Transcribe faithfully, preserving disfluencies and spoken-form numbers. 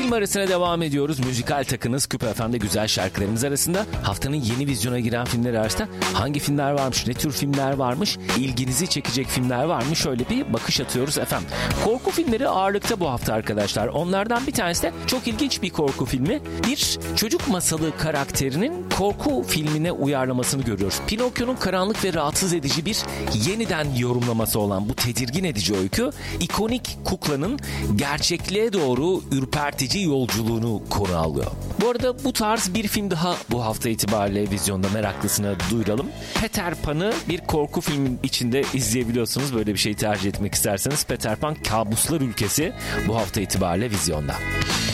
Film arasına devam ediyoruz. Müzikal takınız Küp F M'de güzel şarkılarımız arasında. Haftanın yeni vizyona giren filmler arasında hangi filmler varmış, ne tür filmler varmış, ilginizi çekecek filmler var mı? Şöyle bir bakış atıyoruz efendim. Korku filmleri ağırlıkta bu hafta arkadaşlar. Onlardan bir tanesi de çok ilginç bir korku filmi. Bir çocuk masalı karakterinin korku filmine uyarlamasını görüyoruz. Pinokyo'nun karanlık ve rahatsız edici bir yeniden yorumlaması olan bu tedirgin edici öykü, ikonik kuklanın gerçekliğe doğru ürpertici yolculuğunu konu alıyor. Bu arada bu tarz bir film daha bu hafta itibariyle vizyonda, meraklısına duyuralım. Peter Pan'ı bir korku filmin içinde izleyebiliyorsunuz. Böyle bir şey tercih etmek isterseniz Peter Pan Kabuslar Ülkesi bu hafta itibariyle vizyonda.